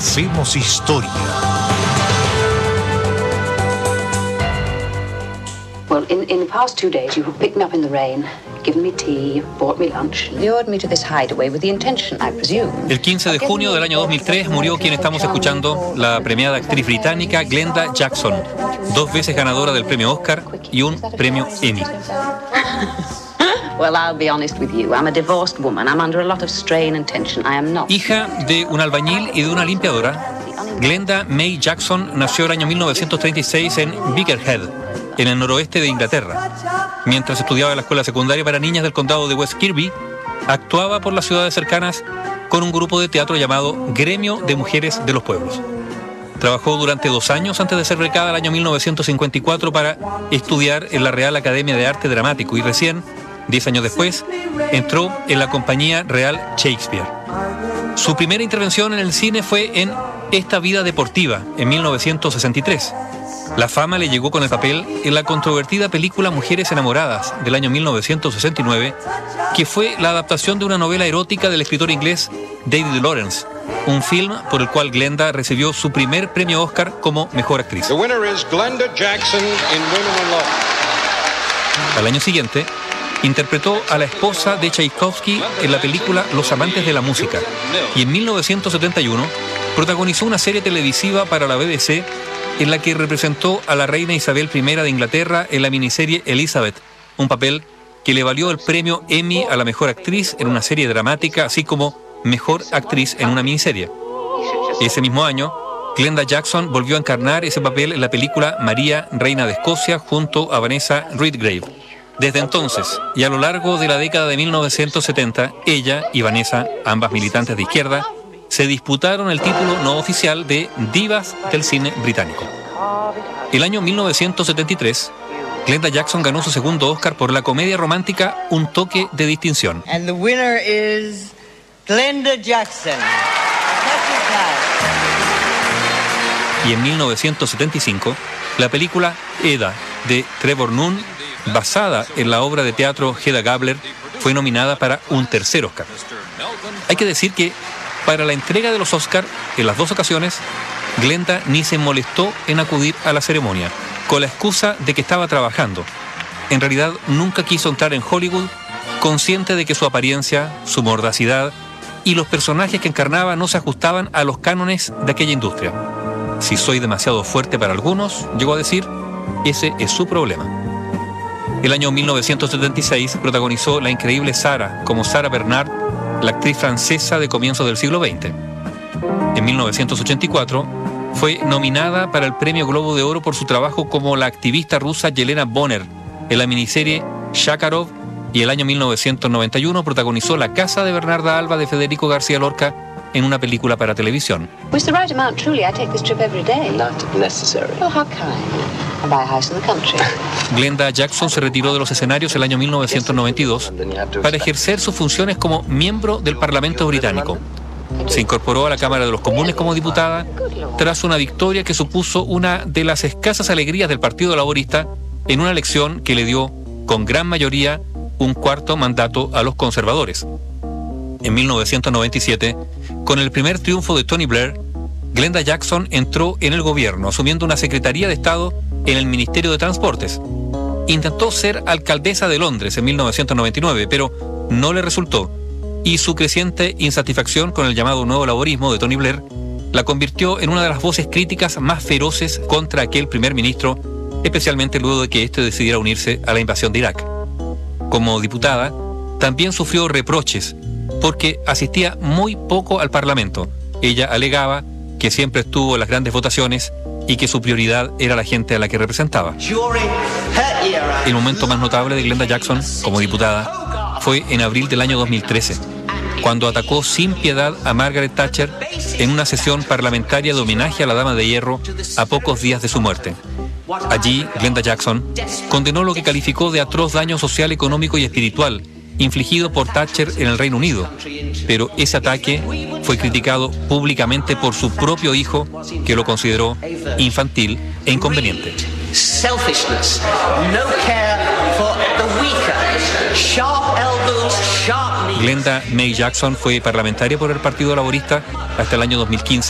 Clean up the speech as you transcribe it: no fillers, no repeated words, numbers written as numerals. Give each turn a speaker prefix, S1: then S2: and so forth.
S1: Hacemos historia.
S2: Well, in the past 2 days, you have picked me up in the rain, given me tea, bought me lunch, and lured me to this hideaway with the intention, I presume.
S3: El 15 de junio del año 2003 murió quien estamos escuchando, la premiada actriz británica Glenda Jackson, 2 veces ganadora del premio Oscar y un premio Emmy.
S2: Well, I'll be honest with you. I'm a divorced woman. I'm under a lot of strain and tension. I am not.
S3: Hija de un albañil y de una limpiadora, Glenda May Jackson nació el año 1936 en Birkenhead, en el noroeste de Inglaterra. Mientras estudiaba en la escuela secundaria para niñas del condado de West Kirby, actuaba por las ciudades cercanas con un grupo de teatro llamado Gremio de Mujeres de los Pueblos. Trabajó durante 2 años antes de ser becada el año 1954 para estudiar en la Real Academia de Arte Dramático y recién, 10 años después, entró en la Compañía Real Shakespeare. Su primera intervención en el cine fue en Esta vida deportiva, en 1963. La fama le llegó con el papel en la controvertida película Mujeres enamoradas, del año 1969, que fue la adaptación de una novela erótica del escritor inglés David Lawrence, un film por el cual Glenda recibió su primer premio Oscar como mejor actriz.
S4: The winner is Glenda Jackson in Women in Love.
S3: Al año siguiente, interpretó a la esposa de Tchaikovsky en la película Los amantes de la música y en 1971 protagonizó una serie televisiva para la BBC en la que representó a la reina Isabel I de Inglaterra en la miniserie Elizabeth, un papel que le valió el premio Emmy a la mejor actriz en una serie dramática, así como mejor actriz en una miniserie. Ese mismo año, Glenda Jackson volvió a encarnar ese papel en la película María, Reina de Escocia, junto a Vanessa Redgrave. Desde entonces, y a lo largo de la década de 1970, ella y Vanessa, ambas militantes de izquierda, se disputaron el título no oficial de Divas del cine británico. El año 1973, Glenda Jackson ganó su segundo Oscar por la comedia romántica Un toque de distinción.
S5: And the winner is Glenda Jackson.
S3: Y en 1975, la película Eda, de Trevor Nunn, basada en la obra de teatro Hedda Gabler, fue nominada para un tercer Oscar. Hay que decir que para la entrega de los Oscar, en las 2 ocasiones, Glenda ni se molestó en acudir a la ceremonia, con la excusa de que estaba trabajando. En realidad, nunca quiso entrar en Hollywood, consciente de que su apariencia, su mordacidad y los personajes que encarnaba no se ajustaban a los cánones de aquella industria. Si soy demasiado fuerte para algunos, llegó a decir, ese es su problema. El año 1976 protagonizó La increíble Sarah como Sarah Bernard, la actriz francesa de comienzos del siglo XX. En 1984 fue nominada para el Premio Globo de Oro por su trabajo como la activista rusa Yelena Bonner en la miniserie Shakarov, y el año 1991 protagonizó La casa de Bernarda Alba de Federico García Lorca en una película para televisión.
S2: It's the right amount, truly. I take this trip every day.
S6: Not necessary.
S2: Oh, how kind. I buy a house in the country.
S3: Glenda Jackson se retiró de los escenarios el año 1992 para ejercer sus funciones como miembro del Parlamento británico. Se incorporó a la Cámara de los Comunes como diputada tras una victoria que supuso una de las escasas alegrías del Partido Laborista en una elección que le dio, con gran mayoría, un cuarto mandato a los conservadores. En 1997, con el primer triunfo de Tony Blair, Glenda Jackson entró en el gobierno, asumiendo una secretaría de Estado en el Ministerio de Transportes. Intentó ser alcaldesa de Londres en 1999, pero no le resultó, y su creciente insatisfacción con el llamado nuevo laborismo de Tony Blair la convirtió en una de las voces críticas más feroces contra aquel primer ministro, especialmente luego de que éste decidiera unirse a la invasión de Irak. Como diputada, también sufrió reproches porque asistía muy poco al Parlamento. Ella alegaba que siempre estuvo en las grandes votaciones y que su prioridad era la gente a la que representaba. El momento más notable de Glenda Jackson como diputada fue en abril del año 2013, cuando atacó sin piedad a Margaret Thatcher en una sesión parlamentaria de homenaje a la Dama de Hierro a pocos días de su muerte. Allí, Glenda Jackson condenó lo que calificó de atroz daño social, económico y espiritual infligido por Thatcher en el Reino Unido, pero ese ataque fue criticado públicamente por su propio hijo, que lo consideró infantil e inconveniente. Glenda May Jackson fue parlamentaria por el Partido Laborista hasta el año 2015.